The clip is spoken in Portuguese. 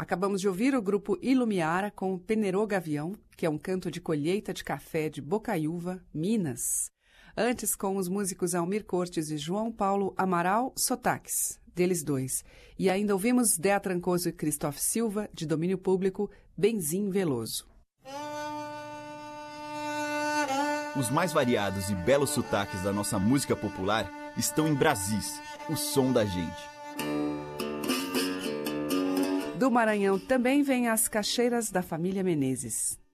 Acabamos de ouvir o grupo Ilumiara com Penerô Gavião, que é um canto de colheita de café de Bocaiúva, Minas. Antes, com os músicos Almir Cortes e João Paulo Amaral, Sotaques, deles dois. E ainda ouvimos Dea Trancoso e Christophe Silva, de domínio público, Benzim Veloso. Os mais variados e belos sotaques da nossa música popular estão em Brasis, o som da gente. Do Maranhão também vêm as caixeiras da família Menezes.